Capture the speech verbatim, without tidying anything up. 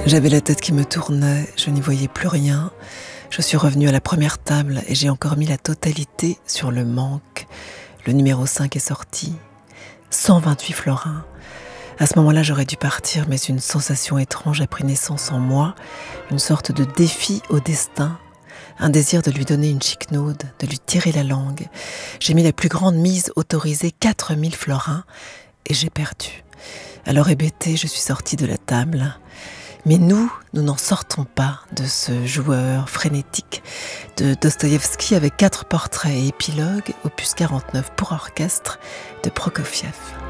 J'avais la tête qui me tournait, je n'y voyais plus rien. Je suis revenue à la première table et j'ai encore mis la totalité sur le manque. Le numéro cinq est sorti. cent vingt-huit florins. À ce moment-là, j'aurais dû partir, mais une sensation étrange a pris naissance en moi, une sorte de défi au destin, un désir de lui donner une chiquenaude, de lui tirer la langue. J'ai mis la plus grande mise autorisée, quatre mille florins, et j'ai perdu. Alors hébétée, je suis sortie de la table. Mais nous, nous n'en sortons pas de ce joueur frénétique de Dostoïevski avec quatre portraits et épilogues, opus quarante-neuf pour orchestre de Prokofiev.